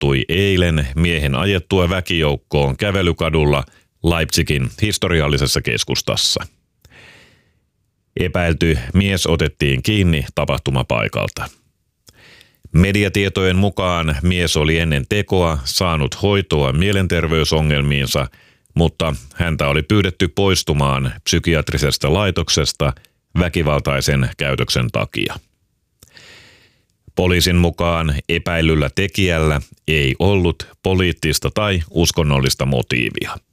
tapahtui eilen miehen ajettua väkijoukkoon kävelykadulla Leipzigin historiallisessa keskustassa. Epäilty mies otettiin kiinni tapahtumapaikalta. Mediatietojen mukaan mies oli ennen tekoa saanut hoitoa mielenterveysongelmiinsa, mutta häntä oli pyydetty poistumaan psykiatrisesta laitoksesta väkivaltaisen käytöksen takia. Poliisin mukaan epäillyllä tekijällä ei ollut poliittista tai uskonnollista motiivia.